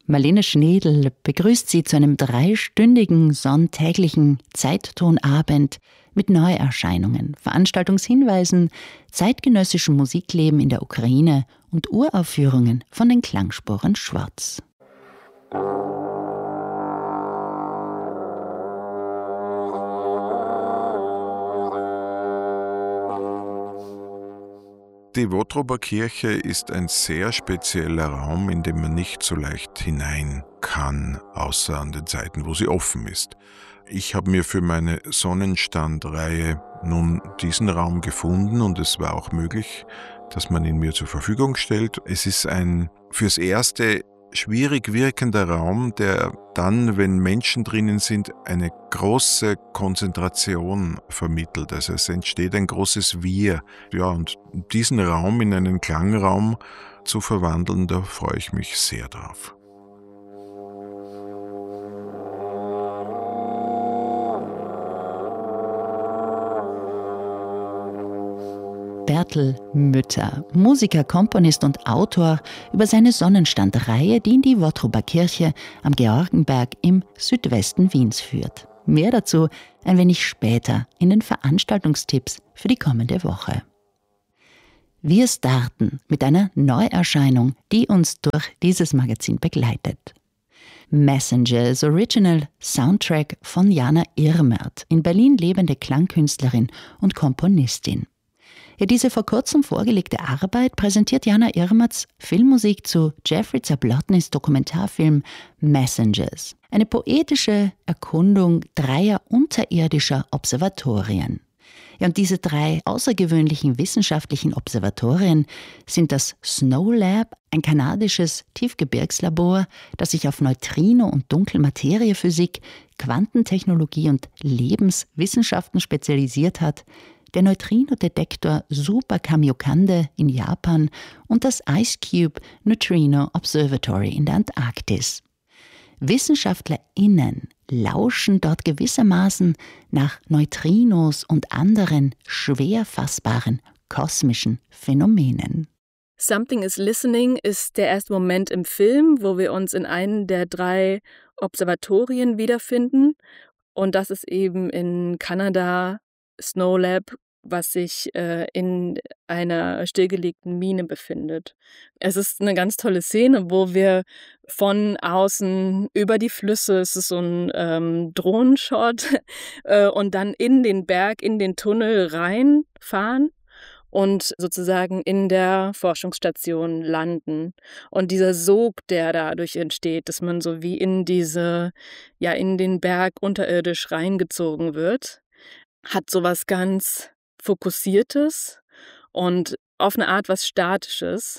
Marlene Schnedl begrüßt Sie zu einem 3-stündigen sonntäglichen Zeittonabend mit Neuerscheinungen, Veranstaltungshinweisen, zeitgenössischem Musikleben in der Ukraine und Uraufführungen von den Klangspuren Schwarz. Die Wottrober Kirche ist ein sehr spezieller Raum, in den man nicht so leicht hinein kann, außer an den Zeiten, wo sie offen ist. Ich habe mir für meine Sonnenstandreihe nun diesen Raum gefunden und es war auch möglich, dass man ihn mir zur Verfügung stellt. Es ist ein fürs Erste schwierig wirkender Raum, der dann, wenn Menschen drinnen sind, eine große Konzentration vermittelt. Also es entsteht ein großes Wir. Ja, und diesen Raum in einen Klangraum zu verwandeln, da freue ich mich sehr drauf. Bertel Mütter, Musiker, Komponist und Autor, über seine Sonnenstandreihe, die in die Wottrober Kirche am Georgenberg im Südwesten Wiens führt. Mehr dazu ein wenig später in den Veranstaltungstipps für die kommende Woche. Wir starten mit einer Neuerscheinung, die uns durch dieses Magazin begleitet. Messengers Original Soundtrack von Jana Irmert, in Berlin lebende Klangkünstlerin und Komponistin. Ja, diese vor kurzem vorgelegte Arbeit präsentiert Jana Irmerts Filmmusik zu Jeffrey Zablotnys Dokumentarfilm Messengers. Eine poetische Erkundung 3 unterirdischer Observatorien. Ja, und diese 3 außergewöhnlichen wissenschaftlichen Observatorien sind das Snow Lab, ein kanadisches Tiefgebirgslabor, das sich auf Neutrino- und Dunkelmateriephysik, Quantentechnologie und Lebenswissenschaften spezialisiert hat, der Neutrino-Detektor Super Kamiokande in Japan und das IceCube Neutrino Observatory in der Antarktis. WissenschaftlerInnen lauschen dort gewissermaßen nach Neutrinos und anderen schwer fassbaren kosmischen Phänomenen. Something is Listening ist der erste Moment im Film, wo wir uns in einem der 3 Observatorien wiederfinden. Und das ist eben in Kanada Snow Lab, was sich in einer stillgelegten Mine befindet. Es ist eine ganz tolle Szene, wo wir von außen über die Flüsse, es ist so ein Drohnenshot, und dann in den Berg, in den Tunnel reinfahren und sozusagen in der Forschungsstation landen. Und dieser Sog, der dadurch entsteht, dass man so wie in den Berg unterirdisch reingezogen wird, hat sowas ganz Fokussiertes und auf eine Art was Statisches.